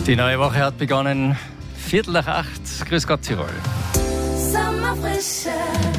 Die neue Woche hat begonnen. 7:45. Grüß Gott, Tirol. Sommerfrische.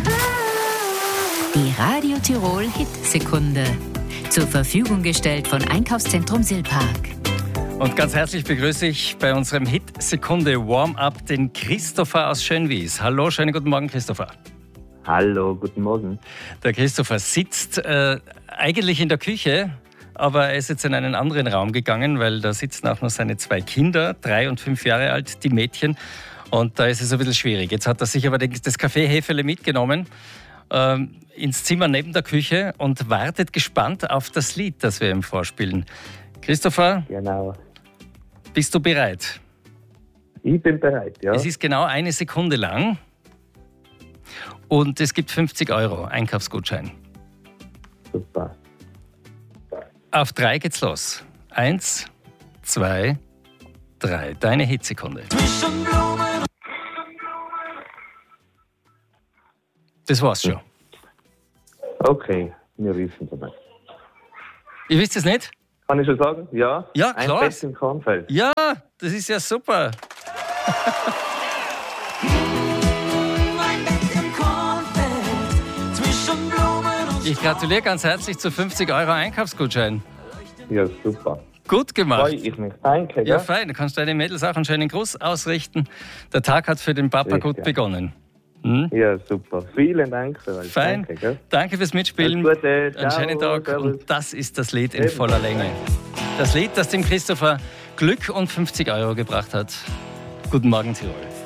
Die Radio Tirol Hit-Sekunde. Zur Verfügung gestellt von Einkaufszentrum Silpark. Und ganz herzlich begrüße ich bei unserem Hit-Sekunde Warm-Up den Christopher aus Schönwies. Hallo, schönen guten Morgen, Christopher. Hallo, guten Morgen. Der Christopher sitzt eigentlich in der Küche, aber er ist jetzt in einen anderen Raum gegangen, weil da sitzen auch noch seine 2 Kinder, 3 und 5 Jahre alt, die Mädchen. Und da ist es ein bisschen schwierig. Jetzt hat er sich aber das Kaffeehäferle mitgenommen ins Zimmer neben der Küche und wartet gespannt auf das Lied, das wir ihm vorspielen. Christopher, Genau. bist du bereit? Ich bin bereit, ja. Es ist genau 1 Sekunde lang und es gibt 50 € Einkaufsgutschein. Super. Auf 3 geht's los. 1, 2, 3. Deine Hitsekunde. Das war's schon. Okay, wir wissen es nicht. Ihr wisst es nicht? Kann ich schon sagen? Ja? Ja, klar. Ein Bett im Kornfeld. Ja, das ist ja super. Ich gratuliere ganz herzlich zu 50 € Einkaufsgutschein. Ja, super. Gut gemacht. Freue ich mich. Danke, Ja, gell? fein. Du kannst deinen Mädels auch einen schönen Gruß ausrichten. Der Tag hat für den Papa Sicher. gut begonnen. Hm? Ja, super. Vielen Dank für euch. Fein. Danke, gell? Danke fürs Mitspielen. Alles Gute. Einen Ciao. schönen Tag. Servus. Und das ist das Lied in Ebenso. voller Länge. Das Lied, das dem Christopher Glück und 50 € gebracht hat. Guten Morgen, Tirol.